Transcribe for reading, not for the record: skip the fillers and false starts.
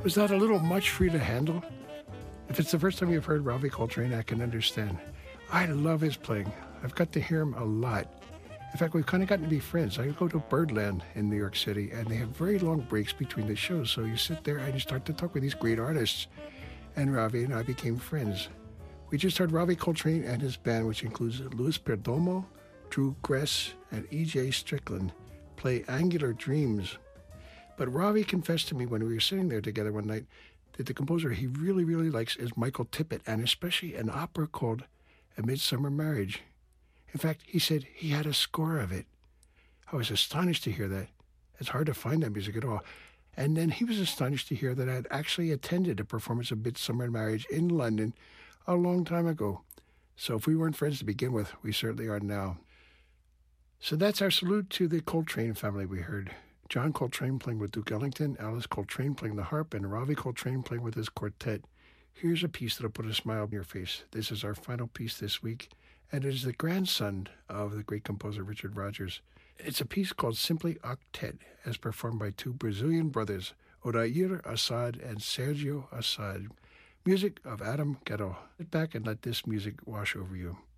Was that a little much for you to handle? If it's the first time you've heard Ravi Coltrane, I can understand. I love his playing. I've got to hear him a lot. In fact, we've kind of gotten to be friends. I go to Birdland in New York City, and they have very long breaks between the shows. So you sit there and you start to talk with these great artists. And Ravi and I became friends. We just heard Ravi Coltrane and his band, which includes Louis Perdomo, Drew Gress, and E.J. Strickland, play Angular Dreams. But Ravi confessed to me when we were sitting there together one night that the composer he really, really likes is Michael Tippett, and especially an opera called A Midsummer Marriage. In fact, he said he had a score of it. I was astonished to hear that. It's hard to find that music at all. And then he was astonished to hear that I had actually attended a performance of Midsummer Marriage in London a long time ago. So if we weren't friends to begin with, we certainly are now. So that's our salute to the Coltrane family we heard. John Coltrane playing with Duke Ellington, Alice Coltrane playing the harp, and Ravi Coltrane playing with his quartet. Here's a piece that'll put a smile on your face. This is our final piece this week, and it is the grandson of the great composer Richard Rodgers. It's a piece called Simply Octet, as performed by two Brazilian brothers, Odair Assad and Sergio Assad. Music of Adam Guerrero. Sit back and let this music wash over you.